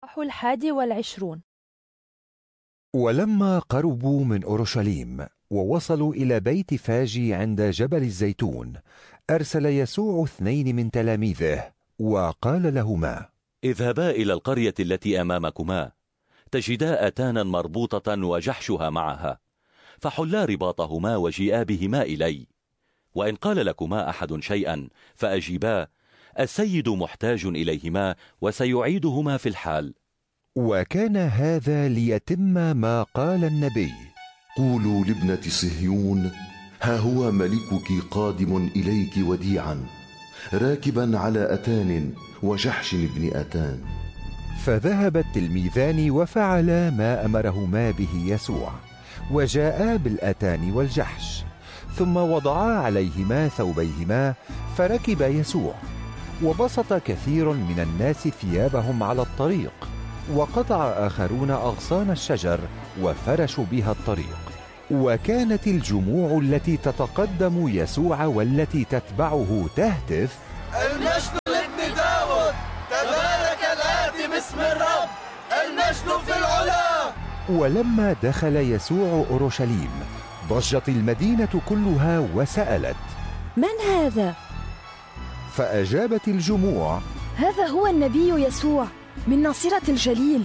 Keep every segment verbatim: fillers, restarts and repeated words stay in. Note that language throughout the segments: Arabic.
الحادي والعشرون. ولما قربوا من أورشليم ووصلوا إلى بيت فاجي عند جبل الزيتون، أرسل يسوع اثنين من تلاميذه وقال لهما: اذهبا إلى القرية التي أمامكما، تجدا أتانا مربوطة وجحشها معها، فحلا رباطهما وجيئا بهما إلي. وإن قال لكما أحد شيئا فأجيبا: السيد محتاج إليهما وسيعيدهما في الحال. وكان هذا ليتم ما قال النبي: قولوا لابنة صهيون: ها هو ملكك قادم إليك وديعا، راكبا على أتان وجحش ابن أتان. فذهب التلميذان وفعلا ما أمرهما به يسوع، وجاءا بالأتان والجحش، ثم وضعا عليهما ثوبيهما، فركب يسوع. وبسط كثير من الناس ثيابهم على الطريق، وقطع آخرون أغصان الشجر وفرشوا بها الطريق. وكانت الجموع التي تتقدم يسوع والتي تتبعه تهتف: المجد لابن داود، تبارك الآتي باسم الرب، المجد في العلا. ولما دخل يسوع أورشليم ضجت المدينة كلها وسألت: من هذا؟ فأجابت الجموع: هذا هو النبي يسوع من ناصرة الجليل.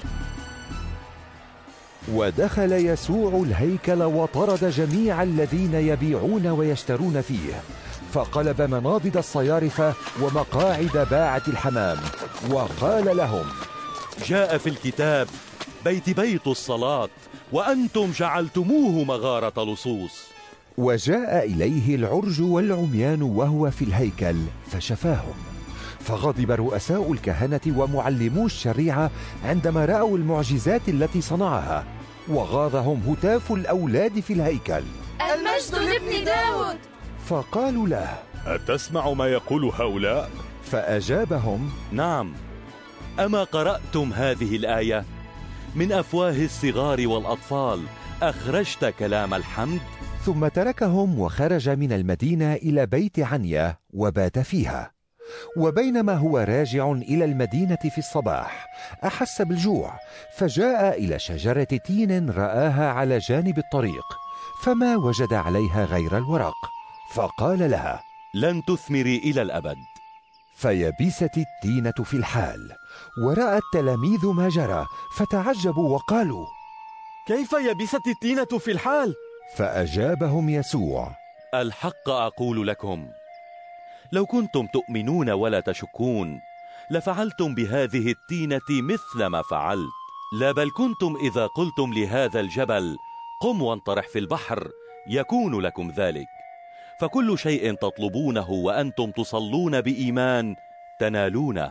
ودخل يسوع الهيكل وطرد جميع الذين يبيعون ويشترون فيه، فقلب مناضد الصيارفة ومقاعد باعة الحمام، وقال لهم: جاء في الكتاب: بيت بيت الصلاة، وأنتم جعلتموه مغارة لصوص. وجاء إليه العرج والعميان وهو في الهيكل فشفاهم. فغضب رؤساء الكهنة ومعلمو الشريعة عندما رأوا المعجزات التي صنعها، وغاضهم هتاف الأولاد في الهيكل: المجد لابن داود. فقالوا له: أتسمع ما يقول هؤلاء؟ فأجابهم: نعم. أما قرأتم هذه الآية؟ من أفواه الصغار والأطفال أخرجت كلام الحمد. ثم تركهم وخرج من المدينة إلى بيت عنيا وبات فيها. وبينما هو راجع إلى المدينة في الصباح أحس بالجوع، فجاء إلى شجرة تين رآها على جانب الطريق، فما وجد عليها غير الورق، فقال لها: لن تثمري إلى الأبد. فيبست التينة في الحال. ورأى التلاميذ ما جرى فتعجبوا وقالوا: كيف يبست التينة في الحال؟ فأجابهم يسوع: الحق أقول لكم، لو كنتم تؤمنون ولا تشكون لفعلتم بهذه التينة مثل ما فعلت. لا بل كنتم إذا قلتم لهذا الجبل: قم وانطرح في البحر، يكون لكم ذلك. فكل شيء تطلبونه وأنتم تصلون بإيمان تنالونه.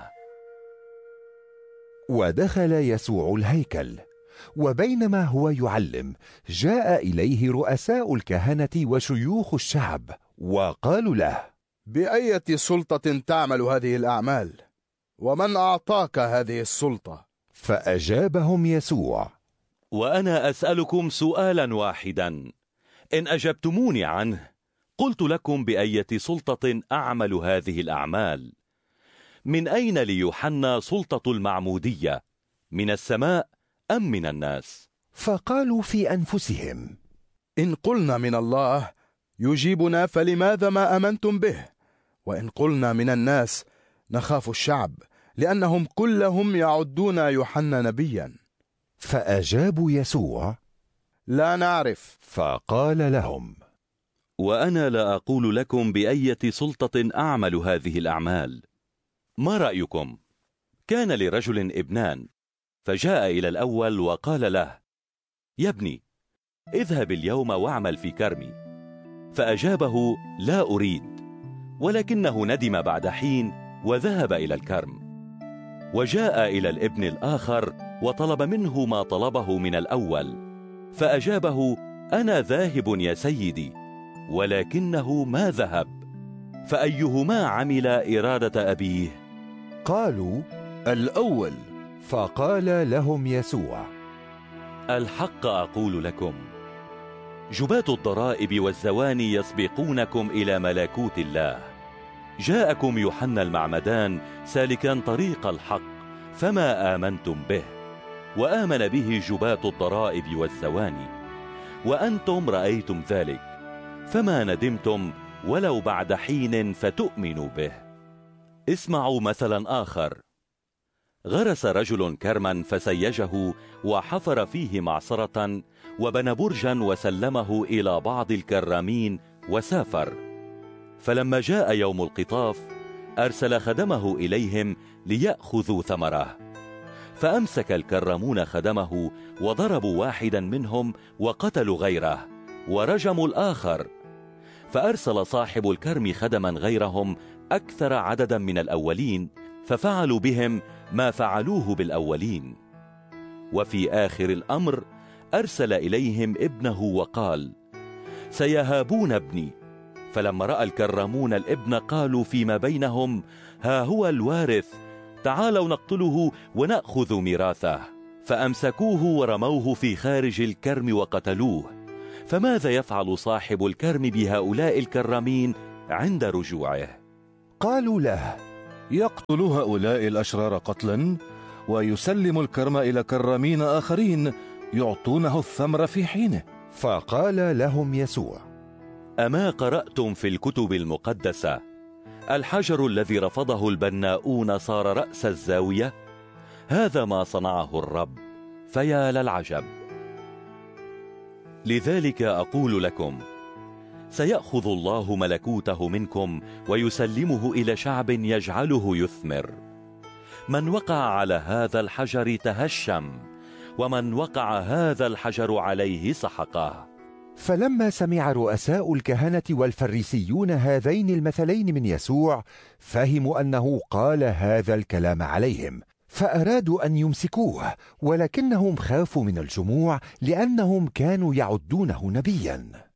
ودخل يسوع الهيكل، وبينما هو يعلم جاء إليه رؤساء الكهنة وشيوخ الشعب وقالوا له: بأية سلطة تعمل هذه الأعمال؟ ومن أعطاك هذه السلطة؟ فأجابهم يسوع: وأنا أسألكم سؤالا واحدا، إن أجبتموني عنه قلت لكم بأية سلطة أعمل هذه الأعمال. من أين ليوحنا سلطة المعمودية؟ من السماء أم من الناس؟ فقالوا في أنفسهم: إن قلنا من الله يجيبنا فلماذا ما أمنتم به؟ وإن قلنا من الناس نخاف الشعب، لأنهم كلهم يعدون يوحنا نبيا. فأجابوا يسوع: لا نعرف. فقال لهم: وأنا لا أقول لكم بأية سلطة أعمل هذه الأعمال. ما رأيكم؟ كان لرجل ابنان، فجاء إلى الأول وقال له: يا ابني، اذهب اليوم واعمل في كرمي. فأجابه: لا أريد. ولكنه ندم بعد حين وذهب إلى الكرم. وجاء إلى الابن الآخر وطلب منه ما طلبه من الأول. فأجابه: أنا ذاهب يا سيدي. ولكنه ما ذهب. فأيهما عمل إرادة أبيه؟ قالوا: الأول. فقال لهم يسوع: الحق أقول لكم، جباة الضرائب والزواني يسبقونكم إلى ملكوت الله. جاءكم يوحنا المعمدان سالكا طريق الحق، فما آمنتم به. وآمن به جباة الضرائب والزواني، وأنتم رأيتم ذلك، فما ندمتم ولو بعد حين فتؤمنوا به. اسمعوا مثلا آخر: غرس رجل كرما فسيجه وحفر فيه معصرة وبنى برجا وسلمه إلى بعض الكرامين وسافر، فلما جاء يوم القطاف أرسل خدمه إليهم ليأخذوا ثمره، فأمسك الكرامون خدمه وضربوا واحدا منهم وقتلوا غيره ورجموا الآخر، فأرسل صاحب الكرم خدما غيرهم أكثر عددا من الأولين، ففعلوا بهم ما فعلوه بالأولين. وفي آخر الأمر أرسل إليهم ابنه وقال: سيهابون ابني. فلما رأى الكرامون الابن قالوا فيما بينهم: ها هو الوارث، تعالوا نقتله ونأخذ ميراثه. فأمسكوه ورموه في خارج الكرم وقتلوه. فماذا يفعل صاحب الكرم بهؤلاء الكرامين عند رجوعه؟ قالوا له: يقتل هؤلاء الأشرار قتلا ويسلم الكرم إلى كرامين آخرين يعطونه الثمر في حينه. فقال لهم يسوع: أما قرأتم في الكتب المقدسة الحجر الذي رفضه البناؤون صار رأس الزاوية؟ هذا ما صنعه الرب، فيا للعجب. لذلك أقول لكم: سيأخذ الله ملكوته منكم ويسلمه إلى شعب يجعله يثمر. من وقع على هذا الحجر تهشم، ومن وقع هذا الحجر عليه سحقه. فلما سمع رؤساء الكهنة والفريسيون هذين المثلين من يسوع فهموا أنه قال هذا الكلام عليهم، فأرادوا أن يمسكوه، ولكنهم خافوا من الجموع لأنهم كانوا يعدونه نبيا.